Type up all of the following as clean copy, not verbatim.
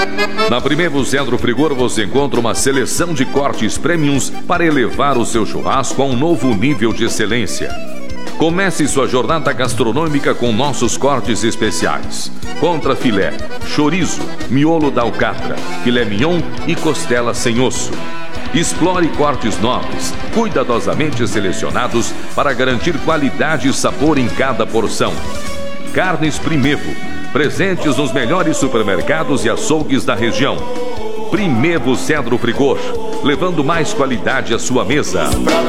Na Primevo Centro Frigor você encontra uma seleção de cortes premiums para elevar o seu churrasco a um novo nível de excelência. Comece sua jornada gastronômica com nossos cortes especiais: contra filé, chorizo, miolo da alcatra, filé mignon e costela sem osso. Explore cortes nobres, cuidadosamente selecionados para garantir qualidade e sabor em cada porção. Carnes Primevo, presentes nos melhores supermercados e açougues da região. Primevo Centro Frigor, levando mais qualidade à sua mesa.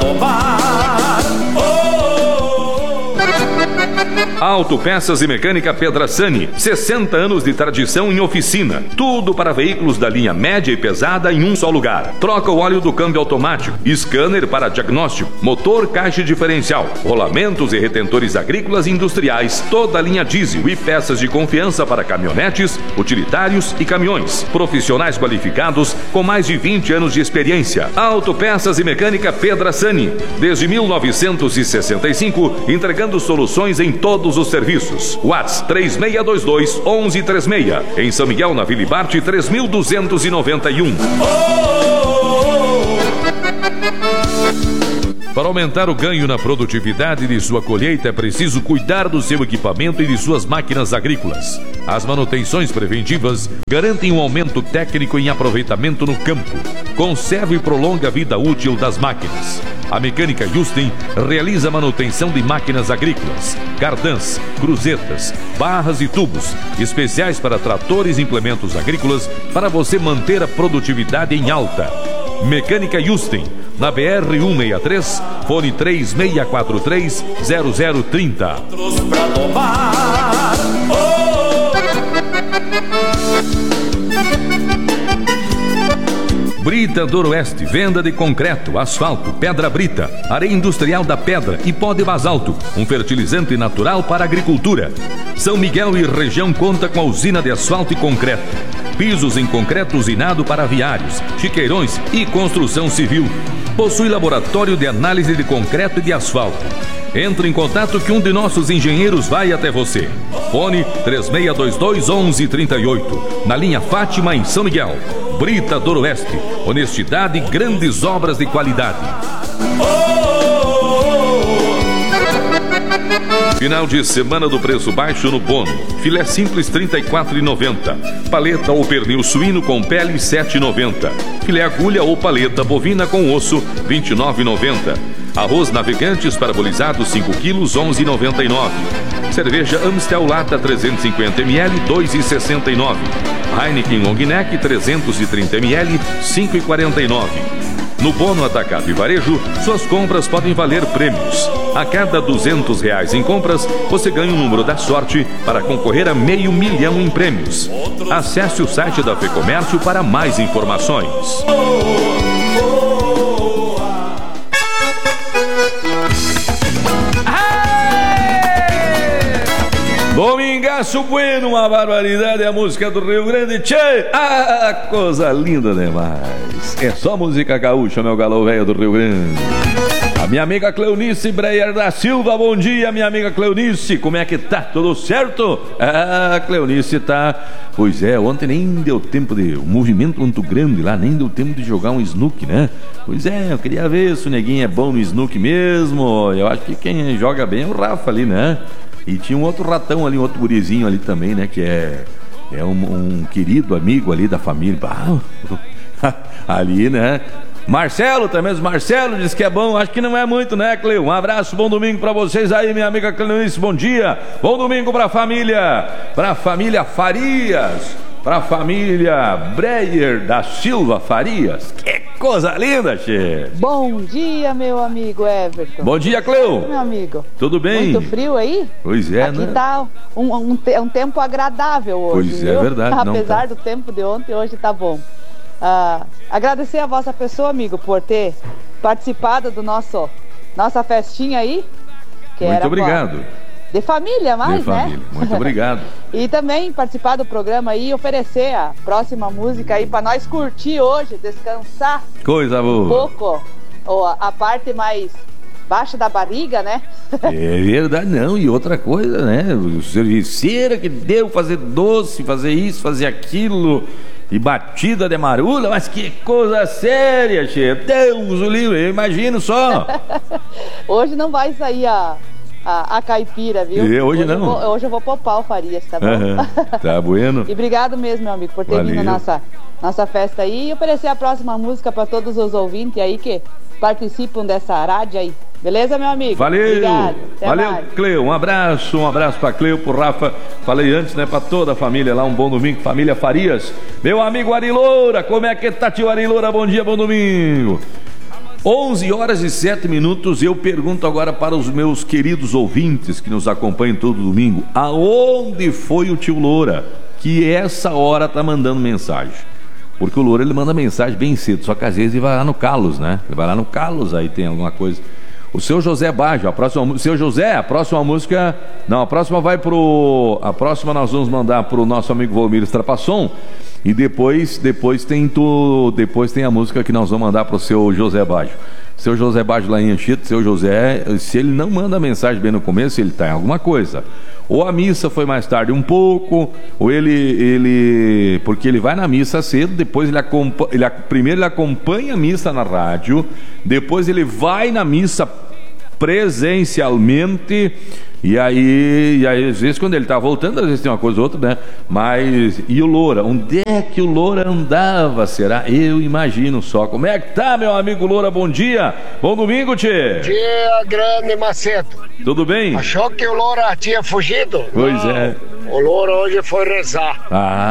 Autopeças e Mecânica Pedrassani, 60 anos de tradição em oficina. Tudo para veículos da linha média e pesada em um só lugar. Troca o óleo do câmbio automático, scanner para diagnóstico, motor, caixa diferencial, rolamentos e retentores agrícolas e industriais, toda a linha diesel e peças de confiança para caminhonetes, utilitários e caminhões. Profissionais qualificados com mais de 20 anos de experiência. Autopeças e Mecânica Pedrassani, desde 1965, entregando soluções em todos os serviços. WhatsApp 3622-1136. Em São Miguel, na Vila Ibarte, 3291. Para aumentar o ganho na produtividade de sua colheita, é preciso cuidar do seu equipamento e de suas máquinas agrícolas. As manutenções preventivas garantem um aumento técnico em aproveitamento no campo. Conserva e prolonga a vida útil das máquinas. A Mecânica Justin realiza a manutenção de máquinas agrícolas, cardãs, cruzetas, barras e tubos, especiais para tratores e implementos agrícolas, para você manter a produtividade em alta. Mecânica Justin, na BR-163, fone 3643-0030. Brita do Oeste, venda de concreto, asfalto, pedra brita, areia industrial da pedra e pó de basalto, um fertilizante natural para a agricultura. São Miguel e região conta com a usina de asfalto e concreto. Pisos em concreto usinado para aviários, chiqueirões e construção civil. Possui laboratório de análise de concreto e de asfalto. Entre em contato que um de nossos engenheiros vai até você. Fone 3622-1138. Na linha Fátima, em São Miguel. Brita do Oeste. Honestidade e grandes obras de qualidade. Final de semana do preço baixo no Bono. Filé simples R$ 34,90. Paleta ou pernil suíno com pele R$ 7,90. Filé agulha ou paleta bovina com osso R$ 29,90. Arroz Navegantes parbolizado 5 quilos, 11,99. Cerveja Amstel Lata 350 ml, 2,69. Heineken Long Neck 330 ml, 5,49. No Bono Atacado e Varejo, suas compras podem valer prêmios. A cada R$200 em compras, você ganha um número da sorte para concorrer a R$500 mil em prêmios. Acesse o site da FEComércio para mais informações. Domingaço bueno, uma barbaridade, a música do Rio Grande, tchê! Ah, coisa linda demais. É só música gaúcha, meu galo velho do Rio Grande. A minha amiga Cleonice Breyer da Silva, bom dia, minha amiga Cleonice, como é que tá? Tudo certo? Ah, Cleonice tá... Pois é, ontem nem deu tempo de... Um movimento muito grande lá, nem deu tempo de jogar um snook, né? Pois é, eu queria ver se o neguinho é bom no snook mesmo. Eu acho que quem joga bem é o Rafa ali, né? E tinha um outro ratão ali, um outro gurizinho ali também, né? Que é um querido amigo ali da família. Ali, né? Marcelo também, Marcelo diz que é bom, acho que não é muito, né, Cleo? Um abraço, bom domingo pra vocês aí, minha amiga Cleonice, bom dia. Bom domingo pra família Farias, pra família Breyer da Silva Farias. Que coisa linda, che. Bom dia, meu amigo Everton. Bom dia, Cleo. Meu amigo. Tudo bem? Muito frio aí? Pois é, aqui né? Tá um tempo agradável hoje. Pois viu? É verdade. Apesar do tempo de ontem, hoje tá bom. Agradecer a vossa pessoa, amigo, por ter participado do nossa festinha aí. Que muito era obrigado. De família, mais, de família. Né? Muito obrigado. E também participar do programa aí e oferecer a próxima música aí pra nós curtir hoje, descansar. Coisa boa. Um pouco, ou a parte mais baixa da barriga, né? É verdade, não. E outra coisa, né? O serviceira que deu fazer doce, fazer isso, fazer aquilo. e batida de marula, mas que coisa séria, che. Deus o livre, eu imagino só. Hoje não vai sair a caipira, viu? Hoje não. Hoje eu vou poupar o Farias, tá bom? Tá bueno. E obrigado mesmo, meu amigo, por ter vindo na nossa festa aí e oferecer a próxima música para todos os ouvintes aí que participam dessa rádio aí. Beleza, meu amigo? Valeu! Obrigado. Valeu, mais. Cleo. Um abraço pra Cleo, pro Rafa. Falei antes, né? Pra toda a família lá, um bom domingo, família Farias. Meu amigo Ari Loura, como é que tá, tio Ari Loura? Bom dia, bom domingo. 11h07. Eu pergunto agora para os meus queridos ouvintes que nos acompanham todo domingo: aonde foi o tio Loura que essa hora tá mandando mensagem? Porque o Loura, ele manda mensagem bem cedo, só que às vezes ele vai lá no Carlos, né? Ele vai lá no Carlos, aí tem alguma coisa. O seu José Baggio, seu José, a próxima música, não, a próxima nós vamos mandar pro nosso amigo Volmir Strapasson, e depois tem a música que nós vamos mandar pro seu José Baggio. Seu José Baggio lá em Anchieta, seu José, se ele não manda mensagem bem no começo, ele tá em alguma coisa. Ou a missa foi mais tarde um pouco, ou porque ele vai na missa cedo, depois primeiro ele acompanha a missa na rádio, depois ele vai na missa presencialmente, e aí às vezes quando ele tá voltando, às vezes tem uma coisa ou outra, né? Mas, e o Loura? Onde é que o Loura andava, será? Eu imagino só. Como é que tá, meu amigo Loura? Bom dia, bom domingo, tchê. Bom dia, grande Macedo. Tudo bem? Achou que o Loura tinha fugido? Pois é. O Loura hoje foi rezar.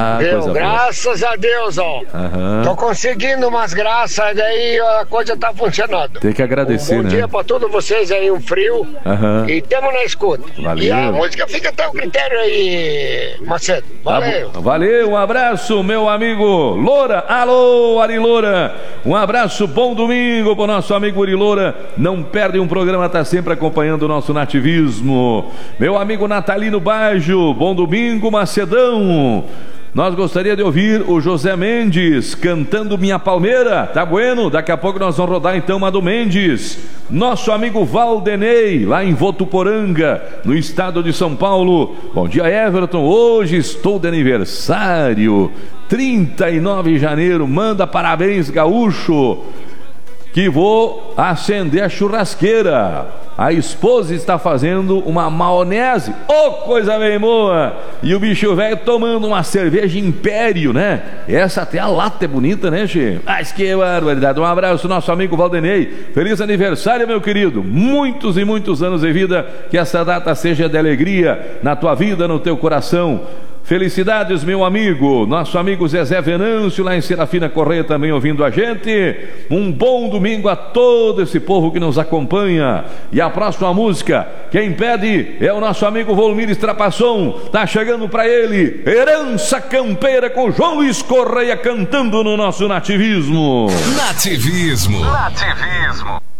Graças a Deus, ó. Tô conseguindo umas graças, daí a coisa tá funcionando. Tem que agradecer, né? Bom dia pra todos vocês aí, um frio. E tamo na escuta. Valeu. E a música fica até o critério aí, Macedo. Valeu. Valeu, um abraço, meu amigo Loura. Alô, Ari Loura. Um abraço, bom domingo pro nosso amigo Ari Loura. Não perde um programa, tá sempre acompanhando o nosso nativismo. Meu amigo Natalino Baggio, bom domingo, Macedão. Nós gostaria de ouvir o José Mendes cantando Minha Palmeira. Tá bueno? Daqui a pouco nós vamos rodar então uma do Mendes. Nosso amigo Valdenei, lá em Votuporanga, no estado de São Paulo. Bom dia, Everton. Hoje estou de aniversário, 39 de janeiro. Manda parabéns, gaúcho, que vou acender a churrasqueira. A esposa está fazendo uma maionese, coisa bem boa. E o bicho velho tomando uma cerveja Império, né? Essa até a lata é bonita, né, che? Mas que barbaridade. Um abraço, nosso amigo Valdenei. Feliz aniversário, meu querido. Muitos e muitos anos de vida. Que essa data seja de alegria na tua vida, no teu coração. Felicidades, meu amigo, nosso amigo Zezé Venâncio lá em Serafina Correia também ouvindo a gente. Um bom domingo a todo esse povo que nos acompanha. E a próxima música, quem pede é o nosso amigo Volmir Strapasson. Tá chegando pra ele Herança Campeira com João Luiz Correia cantando no nosso nativismo. Nativismo.